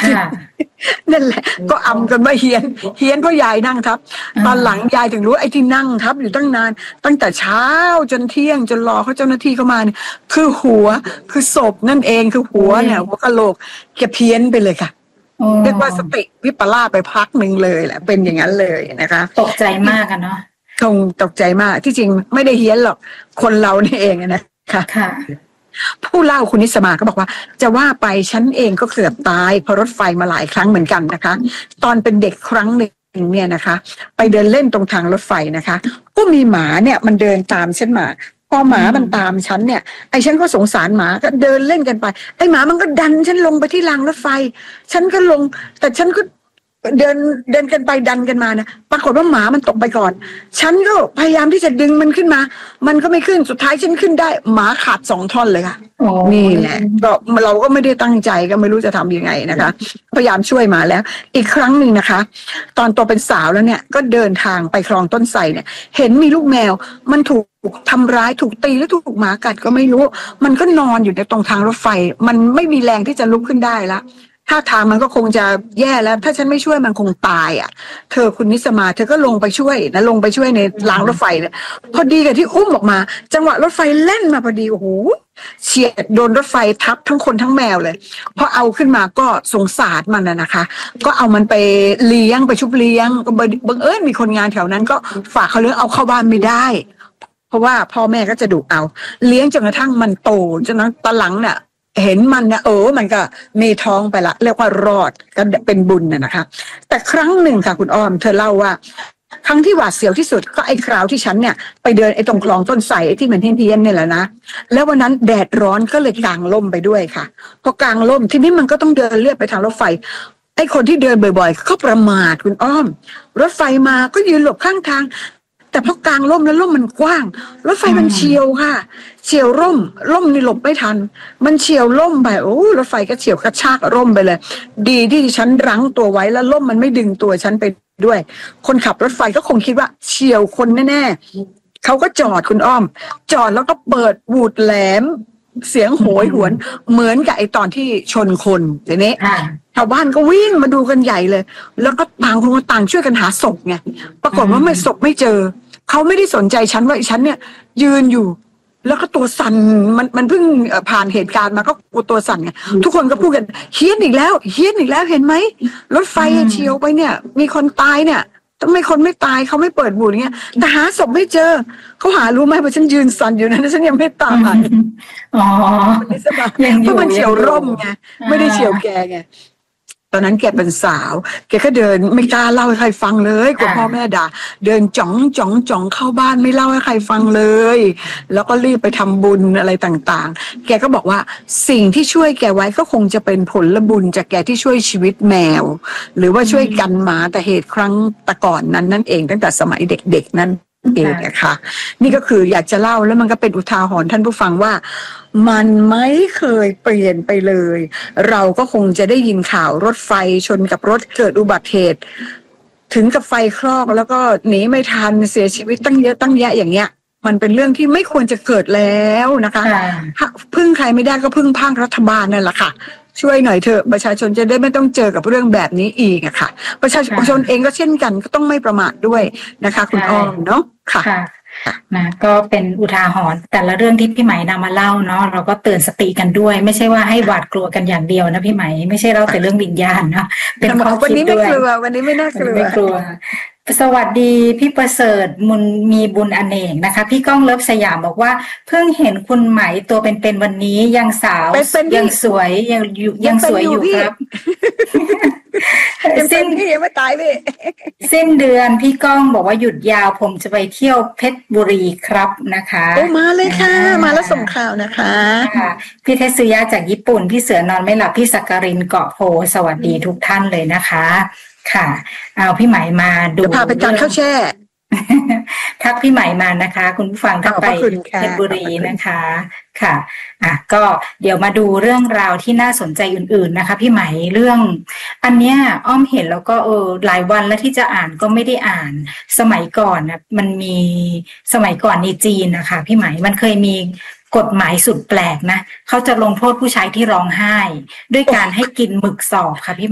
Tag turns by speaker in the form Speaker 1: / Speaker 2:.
Speaker 1: ค่ะ
Speaker 2: นั่นแหละก็อำกันว่าเฮียนเพราะยายนั่งทับตอนหลังยายถึงรู้ไอ้ที่นั่งทับอยู่ตั้งนานตั้งแต่เช้าจนเที่ยงจนรอเขาเจ้าหน้าที่เข้ามาเนี่ยคือหัวคือศพนั่นเองคือหัวเนี่ยหัวกะโหลกแกเพี้ยนไปเลยค่ะเรียกว่าสติวิปลาสไปพักหนึ่งเลยแหละเป็นอย่างนั้นเลยนะคะ
Speaker 1: ตกใจมากอะเนาะ
Speaker 2: คงตกใจมากที่จริงไม่ได้เฮี้ยนหรอกคนเรานี่เองนะคะ
Speaker 1: ค่ะ
Speaker 2: ผู้เล่าคุณนิสมาก็บอกว่าจะว่าไปฉันเองก็เกือบตายเพราะรถไฟมาหลายครั้งเหมือนกันนะคะตอนเป็นเด็กครั้งหนึ่งเนี่ยนะคะไปเดินเล่นตรงทางรถไฟนะคะก็มีหมาเนี่ยมันเดินตามฉันมาพอหมามันตามฉันเนี่ยไอ้ฉันก็สงสารหมาก็เดินเล่นกันไปไอ้หมามันก็ดันฉันลงไปที่รางรถไฟฉันก็ลงแต่ฉันก็เดินกันไปดันกันมานะปรากฏว่าหมามันตกไปก่อนฉันก็พยายามที่จะดึงมันขึ้นมามันก็ไม่ขึ้นสุดท้ายฉันขึ้นได้หมาขาด2 ท่อนเลยค่ะนี่แหละก็เราก็ไม่ได้ตั้งใจก็ไม่รู้จะทำยังไงนะคะพยายามช่วยหมาแล้วอีกครั้งหนึ่งนะคะตอนโตเป็นสาวแล้วเนี่ยก็เดินทางไปคลองต้นไทรเนี่ยเห็นมีลูกแมวมันถูกทำร้ายถูกตีแล้วถูกหมากัดก็ไม่รู้มันก็นอนอยู่ในตรงทางรถไฟมันไม่มีแรงที่จะลุกขึ้นได้ละถ้าทางมันก็คงจะแย่แล้วถ้าฉันไม่ช่วยมันคงตายอ่ะเธอคุณนิสมาเธอก็ลงไปช่วยนะลงไปช่วยในรางรถไฟเนี่ยพอดีกับที่อุ้มออกมาจังหวะรถไฟเล่นมาพอดีโอ้โหเฉียดโดนรถไฟทับทั้งคนทั้งแมวเลยพอเอาขึ้นมาก็สงสารมันนะคะก็เอามันไปเลี้ยงไปชุบเลี้ยงก็บังเอิญมีคนงานแถวนั้นก็ฝากเขาเลี้ยงเอาเข้าบ้านไม่ได้เพราะว่าพ่อแม่ก็จะดุเอาเลี้ยงจนกระทั่งมันโตจนตอนหลังเนี่ยเห็นมันนะมันก็มีท้องไปละเรียกว่ารอดก็เป็นบุญนะคะแต่ครั้งหนึ่งค่ะคุณอ้อมเธอเล่าว่าครั้งที่หวาดเสียวที่สุดก็ไอ้คราวที่ฉันเนี่ยไปเดินไอ้ตรงคลองต้นไทรที่มันเพี้ยนๆเนี่ยแหละนะแล้ววันนั้นแดดร้อนก็เลยกางร่มไปด้วยค่ะพอกางร่มทีนี้มันก็ต้องเดินเลียบไปทางรถไฟไอ้คนที่เดินบ่อยๆเขาประมาทคุณอ้อมรถไฟมาก็ยืนหลบข้างทางแต่พอกลางร่มแล้วร่มมันกว้างรถไฟมันเฉียวค่ะเฉียวร่มนี่หลบไม่ทันมันเฉียวร่มไปรถไฟก็เฉียวกระชากร่มไปเลยดีที่ฉันรั้งตัวไว้แล้วร่มมันไม่ดึงตัวฉันไปด้วยคนขับรถไฟก็คงคิดว่าเฉียวคนแน่ๆเขาก็จอดคุณอ้อมจอดแล้วก็เปิดวูดแหลมเสียงโหยหวนเหมือนกับไอ้ตอนที่ชนคนทีนี้ชาวบ้านก็วิ่งมาดูกันใหญ่เลยแล้วก็ต่างคนต่างช่วยกันหาศพไงปรากฏว่าไม่ศพไม่เจอเขาไม่ได้สนใจฉันว่าฉันเนี่ยยืนอยู่แล้วก็ตัวสั่นมันเพิ่งผ่านเหตุการณ์มาก็ตัวสั่นไงทุกคนก็พูดกันเฮี้ยนอีกแล้วเห็นไหมรถไฟเฉียวไปเนี่ยมีคนตายเนี่ยทำไมคนไม่ตายเขาไม่เปิดบูธเงี้ยแต่หาศพไม่เจอเขาหารู้ไหมว่าฉันยืนสั่นอยู่นั้นฉันยังไม่ตายเพราะมันเฉียวร่มไงไม่ได้เฉียวแกไงตอนนั้นแกเป็นสาวแกก็เดินไม่กล้าเล่าให้ใครฟังเลยกลัวพ่อแม่ด่าเดินจ่องเข้าบ้านไม่เล่าให้ใครฟังเลยแล้วก็รีบไปทำบุญอะไรต่างๆแกก็บอกว่าสิ่งที่ช่วยแกไว้ก็คงจะเป็นผลบุญจากแกที่ช่วยชีวิตแมวหรือว่าช่วยกันหมาแต่เหตุครั้งแต่ก่อนนั้นนั่นเองตั้งแต่สมัยเด็กๆนั้นเองนะคะนี่ก็คืออยากจะเล่าแล้วมันก็เป็นอุทาหรณ์ท่านผู้ฟังว่ามันไม่เคยเปลี่ยนไปเลยเราก็คงจะได้ยินข่าวรถไฟชนกับรถเกิดอุบัติเหตุถึงกับไฟคลอกแล้วก็หนีไม่ทันเสียชีวิตตั้งเยอะตั้งแยะอย่างเงี้ยมันเป็นเรื่องที่ไม่ควรจะเกิดแล้วนะคะพึ่งใครไม่ได้ก็พึ่งภาครัฐบาลนั่นแหละค่ะช่วยหน่อยเถอะประชาชนจะได้ไม่ต้องเจอกับเรื่องแบบนี้อีกอะค่ะประชาชนเองก็เช่นกันก็ต้องไม่ประมาทด้วยนะคะคุณอ้อมเนาะค่ะ
Speaker 1: นะก็เป็นอุทาหรณ์แต่ละเรื่องที่พี่ไหมนำมาเล่าเนาะเราก็เตือนสติกันด้วยไม่ใช่ว่าให้หวาดกลัวกันอย่างเดียวนะพี่ไหมไม่ใช่เล่าแต่เรื่องวิญญาณเนาะเป็นข้อคิดด้วย
Speaker 2: วันนี้ไม่น่ากลัว
Speaker 1: สวัสดีพี่ประเสริฐมุนมีบุญอเนกนะคะพี่ก้องเลิฟสยามบอกว่าเพิ่งเห็นคุณไหมตัวเป็นวันนี้ยังสาวยังสวยยังสวยอยู่ครับ
Speaker 2: สิ้นพี่ยังไม่ตายพี่
Speaker 1: สิ้นเดือนพี่ก้องบอกว่าหยุดยาวผมจะไปเที่ยวเพชรบุรีครับนะคะ
Speaker 2: มาเลยค่ะมาแล้วส่งข่าวนะคะ
Speaker 1: พี่เทสุยะจากญี่ปุ่นพี่เสือนอนไม่หลับพี่สักการินเกาะโพสวัสดีทุกท่านเลยนะคะค่ะเอาพี่ไหมมาดู
Speaker 2: พาไปทานข้าวแช่
Speaker 1: ทักพี่ไหมมานะคะคุณผู้ฟังทักไปเพชรบุรีนะคะค่ะก็เดี๋ยวมาดูเรื่องราวที่น่าสนใจอื่นๆนะคะพี่ไหมเรื่องอันเนี้ยอ้อมเห็นแล้วก็หลายวันแล้วที่จะอ่านก็ไม่ได้อ่านสมัยก่อนนะมันมีสมัยก่อนในจีนนะคะพี่ไหมมันเคยมีกฎหมายสุดแปลกนะเขาจะลงโทษผู้ชายที่ร้องไห้ด้วยการให้กินหมึกสอบค่ะพี่